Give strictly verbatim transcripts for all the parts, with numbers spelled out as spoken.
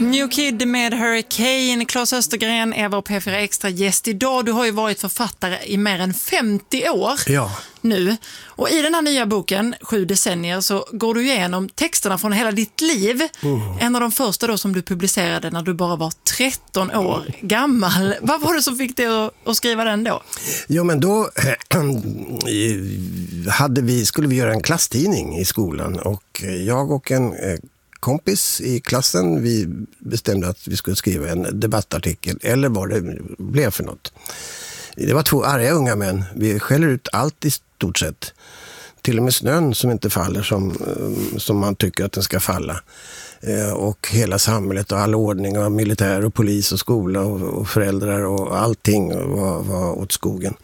New Kid med Hurricane. Claes Östergren är vår P fyra Extra-gäst idag. Du har ju varit författare i mer än femtio år ja. nu. Och i den här nya boken, Sju decennier, så går du igenom texterna från hela ditt liv. Mm. En av de första då som du publicerade när du bara var tretton år gammal. Vad var det som fick dig att, att skriva den då? Jo, men då hade vi, skulle vi göra en klasstidning i skolan. Och jag och en kompis i klassen, vi bestämde att vi skulle skriva en debattartikel, eller vad det blev för något. Det var två arga unga män. Vi skäller ut allt i stort sett. Till och med snön som inte faller som, som man tycker att den ska falla. Och hela samhället och all ordning och militär och polis och skola och, och föräldrar och allting var, var åt skogen.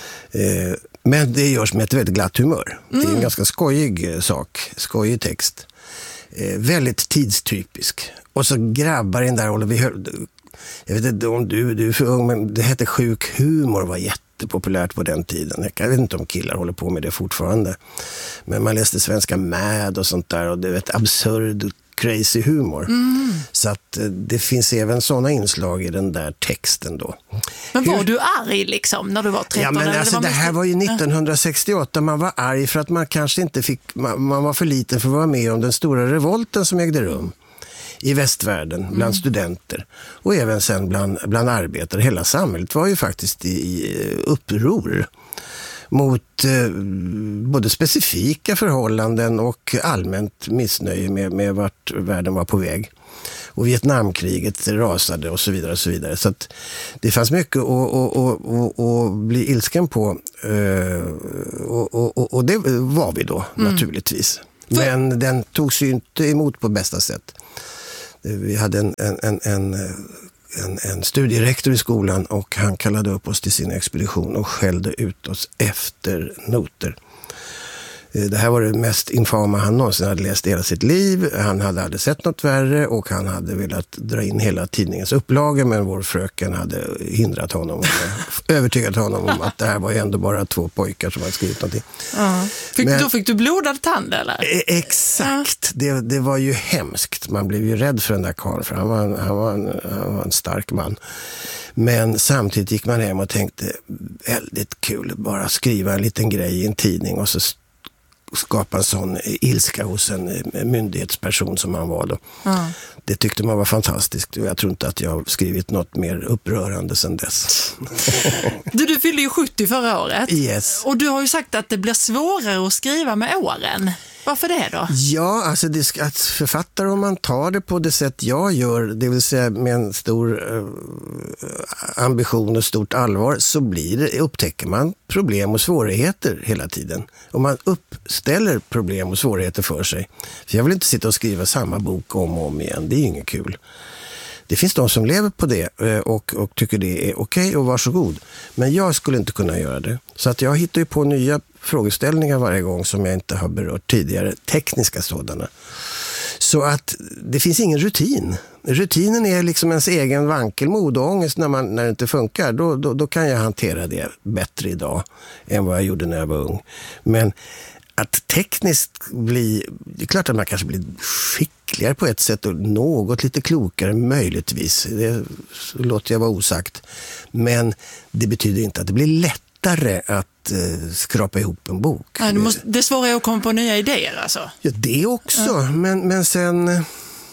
Men det görs med ett väldigt glatt humör. Mm. Det är en ganska skojig sak, skojig text. Eh, väldigt tidstypisk. Och så grabbar in där, och vi hör, jag vet inte om du, du är för ung, men det hette sjuk humor, var jättepopulärt på den tiden. Jag vet inte om killar håller på med det fortfarande. Men man läste Svenska Mad och sånt där, och det är ett absurd crazy humor. Mm. Så att det finns även sådana inslag i den där texten då. Men var Hur... du arg liksom när du var tretton? Ja, men alltså, det, det här var ju nittonhundrasextioåtta. Man var arg för att man kanske inte fick, man, man var för liten för att vara med om den stora revolten som ägde rum i västvärlden bland mm. studenter och även sen bland, bland arbetare. Hela samhället var ju faktiskt i, i uppror mot eh, både specifika förhållanden och allmänt missnöje med, med vart världen var på väg. Och Vietnamkriget rasade och så vidare och så vidare. Så att det fanns mycket att, att, att, att bli ilsken på. Eh, och, och, och det var vi då, mm. naturligtvis. Men den togs ju inte emot på bästa sätt. Vi hade en, en, en, en En, en studierektor i skolan, och han kallade upp oss till sin expedition och skällde ut oss efter noter. Det här var det mest infama han någonsin hade läst i hela sitt liv. Han hade aldrig sett något värre, och han hade velat dra in hela tidningens upplaga, men vår fröken hade hindrat honom, övertygat honom om att det här var ju ändå bara två pojkar som hade skrivit någonting. Uh-huh. Fick, men, då fick du blodad tand, eller? Exakt, uh-huh. det, det var ju hemskt. Man blev ju rädd för den där karln, för han var, en, han, var en, han var en stark man. Men samtidigt gick man hem och tänkte, väldigt kul att bara skriva en liten grej i en tidning och så skapa en sån ilska hos en myndighetsperson som han var då. Mm. Det tyckte man var fantastiskt, och jag tror inte att jag har skrivit något mer upprörande sedan dess. Du, du fyllde ju sjuttio förra året. Yes. Och du har ju sagt att det blir svårare att skriva med åren. Varför det då? Ja, alltså det ska, att författare, om man tar det på det sätt jag gör, det vill säga med en stor uh, ambition och stort allvar, så blir det, upptäcker man problem och svårigheter hela tiden. Och man uppställer problem och svårigheter för sig. För jag vill inte sitta och skriva samma bok om och om igen, det är ju inget kul. Det finns de som lever på det och, och tycker det är okej, och varsågod. Men jag skulle inte kunna göra det. Så att jag hittar ju på nya frågeställningar varje gång som jag inte har berört tidigare, tekniska sådana. Så att det finns ingen rutin. Rutinen är liksom ens egen vankelmod och ångest när, man, när det inte funkar. Då, då, då kan jag hantera det bättre idag än vad jag gjorde när jag var ung. Men att tekniskt bli, det är klart att man kanske blir skickligare på ett sätt och något lite klokare möjligtvis. Det låter jag vara osagt. Men det betyder inte att det blir lättare att eh, skrapa ihop en bok. Ja, du måste, det är svårare att komma på nya idéer alltså. Ja, det också. Ja. Men, men sen, eh,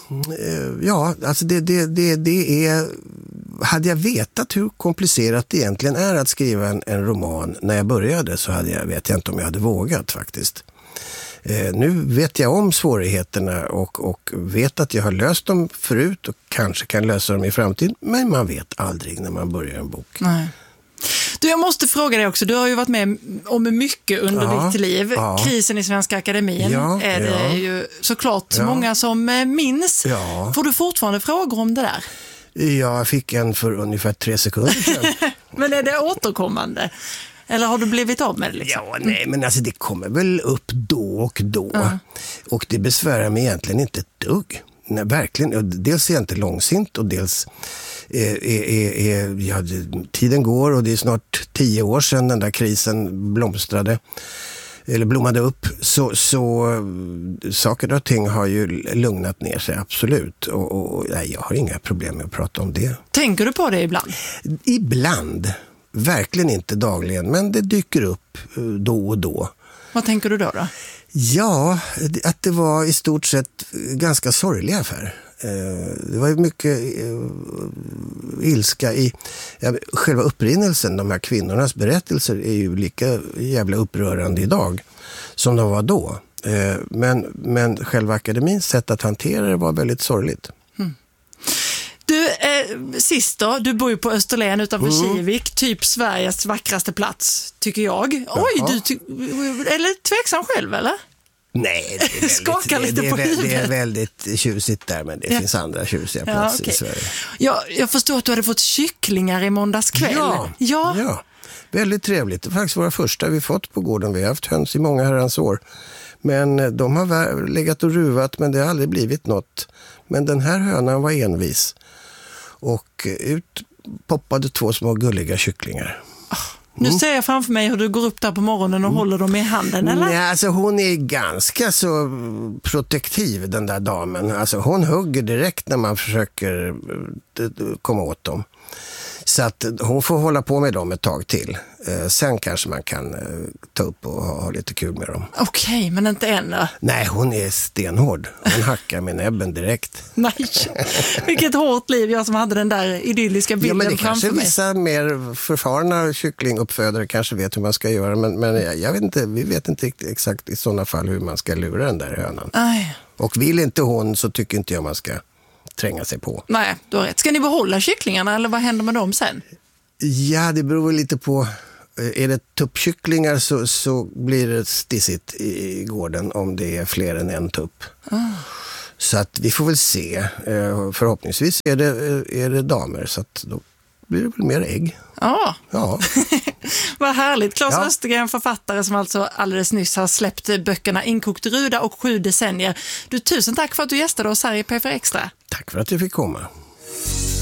ja, alltså det, det, det, det är... Hade jag vetat hur komplicerat det egentligen är att skriva en, en roman när jag började, så hade jag, vet jag inte om jag hade vågat faktiskt. Eh, nu vet jag om svårigheterna och, och vet att jag har löst dem förut och kanske kan lösa dem i framtiden, men man vet aldrig när man börjar en bok. Nej. Du, jag måste fråga dig också, du har ju varit med om mycket under ja, ditt liv. Ja. Krisen i Svenska Akademin ja, är det ja. ju såklart ja. många som minns. Ja. Får du fortfarande frågor om det där? Jag fick en för ungefär tre sekunder sedan. Men är det återkommande? Eller har du blivit av med det liksom? Ja, nej, men alltså det kommer väl upp då och då. Uh-huh. Och det besvärar mig egentligen inte ett dugg. Nej, verkligen. Dels är jag inte långsint, och dels är, är, är, ja, tiden går, och det är snart tio år sedan den där krisen blomstrade. eller blommade upp, så, så saker och ting har ju lugnat ner sig, absolut. Och, och nej, jag har inga problem med att prata om det. Tänker du på det ibland? Ibland. Verkligen inte dagligen, men det dyker upp då och då. Vad tänker du då då? Ja, att det var i stort sett ganska sorgliga affär. Det var ju mycket ilska i själva upprinnelsen. De här kvinnornas berättelser är ju lika jävla upprörande idag som de var då. Men, men själva akademins sätt att hantera det var väldigt sorgligt. Mm. Du, eh, sist då, du bor ju på Österlen utanför mm. Kivik, typ Sveriges vackraste plats, tycker jag. Oj, Jaha. du ty- eller tveksam själv, eller? Nej, det är väldigt, Skaka lite det, på det, är, huvudet. det är väldigt tjusigt där, men det ja. finns andra tjusiga platser ja, okay. i Sverige. Ja, jag förstår att du hade fått kycklingar i måndags kväll. Ja, ja. ja, väldigt trevligt. Det är faktiskt våra första vi fått på gården. Vi har haft höns i många herrans år. Men de har legat och ruvat, men det har aldrig blivit något. Men den här hönan var envis. Och ut poppade två små gulliga kycklingar. Oh, nu mm. ser jag framför mig hur du går upp där på morgonen och mm. håller dem i handen, eller? Nej, alltså hon är ganska så protektiv, den där damen. Alltså hon hugger direkt när man försöker komma åt dem. Så att hon får hålla på med dem ett tag till. Eh, sen kanske man kan eh, ta upp och ha, ha lite kul med dem. Okej, okay, men inte än då? Nej, hon är stenhård. Hon hackar med näbben direkt. Nej, vilket hårt liv. Jag som hade den där idylliska bilden framför mig. Ja, men det kanske vissa mer förfarna kycklinguppfödare kanske vet hur man ska göra. Men, men jag, jag vet inte, vi vet inte exakt i sådana fall hur man ska lura den där hönan. Aj. Och vill inte hon så tycker inte jag man ska tränga sig på. Nej, du har rätt. Ska ni behålla kycklingarna eller vad händer med dem sen? Ja, det beror lite på. Är det tuppkycklingar så, så blir det stissigt i gården om det är fler än en tupp. Oh. Så att vi får väl se. Förhoppningsvis är det, är det damer så att då blir det väl mer ägg. Oh. Ja. Vad härligt. Claes ja. Östergren, författare som alltså alldeles nyss har släppt böckerna Inkokt ruda och Sju decennier. Du, tusen tack för att du gästade oss här i P fyra Extra. Tack för att jag fick komma.